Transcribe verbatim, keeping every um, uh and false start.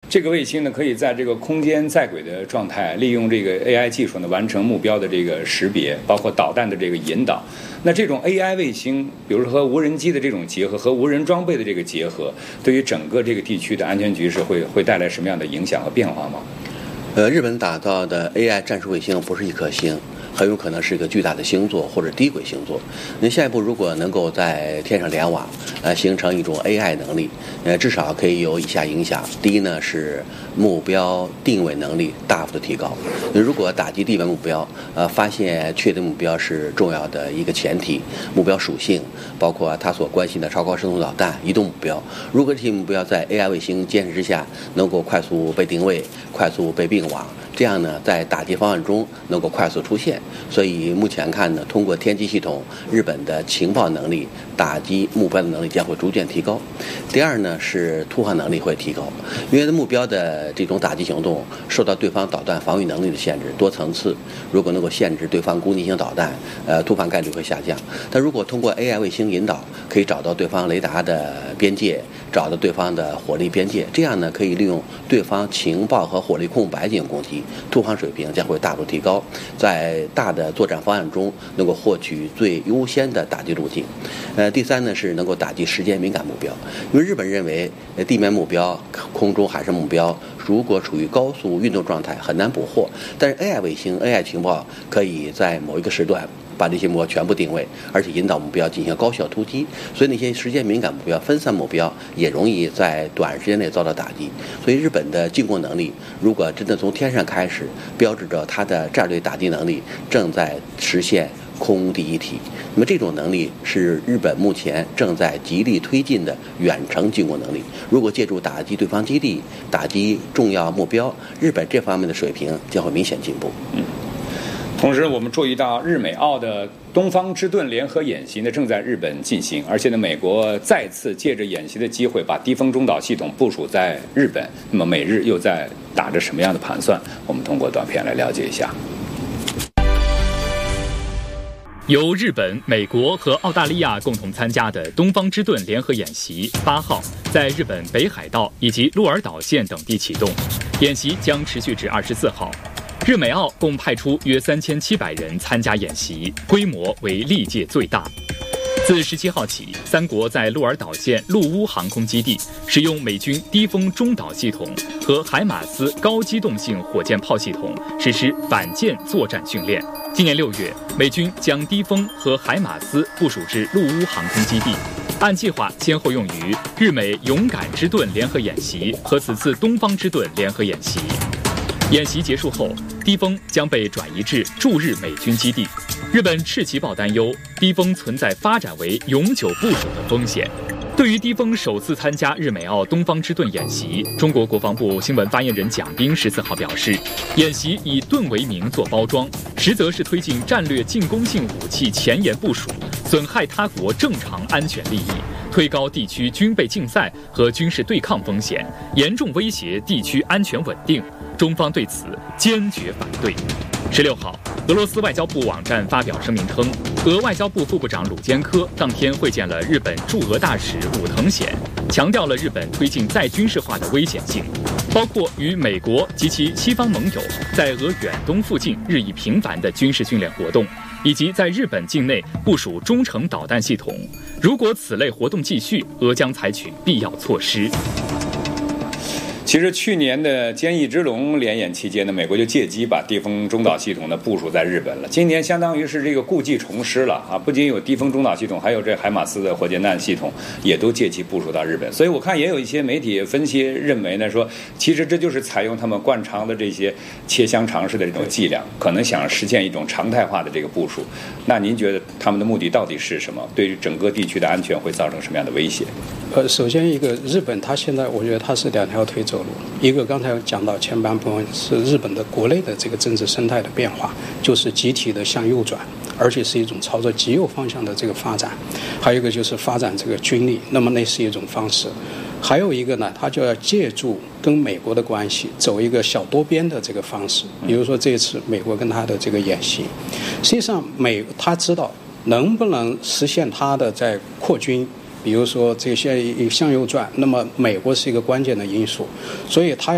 这个卫星呢，可以在这个空间在轨的状态，利用这个 A I 技术呢，完成目标的这个识别，包括导弹的这个引导。那这种 A I 卫星，比如说和无人机的这种结合，和无人装备的这个结合，对于整个这个地区的安全局势会会带来什么样的影响和变化吗？ 呃，日本打造的 A I 战术卫星不是一颗星。很有可能是一个巨大的星座或者低轨星座。那下一步如果能够在天上联网，呃，形成一种 A I 能力，呃，至少可以有以下影响。第一呢是目标定位能力大幅的提高。如果打击地面目标，呃，发现确定目标是重要的一个前提，目标属性，包括它所关心的超高射速导弹、移动目标。如果这些目标在 A I 卫星监视之下能够快速被定位、快速被并网，这样呢，在打击方案中能够快速出现。所以目前看呢，通过天基系统，日本的情报能力、打击目标的能力将会逐渐提高。第二呢，是突防能力会提高，因为目标的这种打击行动受到对方导弹防御能力的限制，多层次。如果能够限制对方攻击性导弹，呃，突防概率会下降。但如果通过 A I 卫星引导，可以找到对方雷达的边界，找到对方的火力边界，这样呢，可以利用对方情报和火力空白进行攻击，突防水平将会大幅提高，在大的作战方案中能够获取最优先的打击路径。呃，第三呢是能够打击时间敏感目标，因为日本认为地面目标、空中海上目标如果处于高速运动状态很难捕获，但是 A I 卫星、A I 情报可以在某一个时段把这些目标全部定位，而且引导目标进行高效突击，所以那些时间敏感目标、分散目标也容易在短时间内遭到打击。所以日本的进攻能力，如果真的从天上开始，标志着它的战略打击能力正在实现空第一体。那么这种能力是日本目前正在极力推进的远程进攻能力。如果借助打击对方基地、打击重要目标，日本这方面的水平将会明显进步。 嗯。同时，我们注意到日美澳的东方之盾联合演习呢正在日本进行，而且呢，美国再次借着演习的机会把低风中岛系统部署在日本。那么，美日又在打着什么样的盘算？我们通过短片来了解一下。 由日本、美国和澳大利亚共同参加的东方之盾联合演习，八号在日本北海道以及鹿儿岛县等地启动，演习将持续至二十四号。日美澳共派出约三千七百人参加演习，规模为历届最大。自十七号起，三国在鹿儿岛县陆乌航空基地使用美军低风中导系统和海马斯高机动性火箭炮系统实施反舰作战训练。今年六月，美军将低风和海马斯部署至陆乌航空基地，按计划先后用于日美勇敢之盾联合演习和此次东方之盾联合演习。演习结束后，低风将被转移至驻日美军基地。日本赤旗报担忧低风存在发展为永久部署的风险。对于低风首次参加日美澳东方之盾演习，中国国防部新闻发言人蒋斌十四号表示，演习以盾为名做包装，实则是推进战略进攻性武器前沿部署，损害他国正常安全利益，推高地区军备竞赛和军事对抗风险，严重威胁地区安全稳定。中方对此坚决反对。十六号，俄罗斯外交部网站发表声明称，俄外交部副部长鲁坚科当天会见了日本驻俄大使武藤显，强调了日本推进再军事化的危险性，包括与美国及其西方盟友在俄远东附近日益频繁的军事训练活动，以及在日本境内部署中程导弹系统。如果此类活动继续，俄将采取必要措施。 其实去年的坚毅之龙联演期间呢，美国就借机把低风中导系统呢部署在日本了。今年相当于是这个故技重施了啊！不仅有低风中导系统，还有这海马斯的火箭弹系统，也都借机部署到日本。所以我看也有一些媒体分析认为呢，说其实这就是采用他们惯常的这些切香肠式的这种伎俩，可能想实现一种常态化的这个部署。那您觉得他们的目的到底是什么？对于整个地区的安全会造成什么样的威胁？ 呃，首先一个日本，它现在我觉得它是两条腿走路。一个刚才讲到前半部分是日本的国内的这个政治生态的变化，就是集体的向右转，而且是一种朝着极右方向的这个发展。还有一个就是发展这个军力，那么那是一种方式。还有一个呢，它就要借助跟美国的关系，走一个小多边的这个方式。比如说这次美国跟他的这个演习，实际上美他知道能不能实现他的在扩军。比如说这些向右转，那么美国是一个关键的因素，所以他